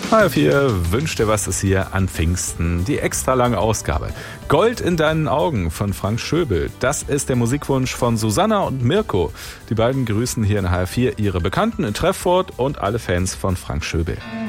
HR4 wünscht dir was ist hier an Pfingsten. Die extra lange Ausgabe. Gold in deinen Augen von Frank Schöbel. Das ist der Musikwunsch von Susanna und Mirko. Die beiden grüßen hier in HR4 ihre Bekannten in Treffort und alle Fans von Frank Schöbel.